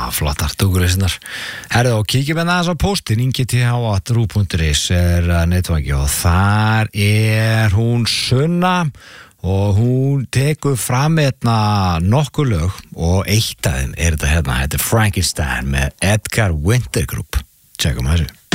flottar dúgulisnar. Herðu, og kíkjum hérna aðeins á póstin, ingi.th@ru.is netvangi og þar hún Sunna og hún tekur fram nokkur lög og eitt af þeim þetta er Frankenstein með Edgar Winter Group. Tjekkum þessu.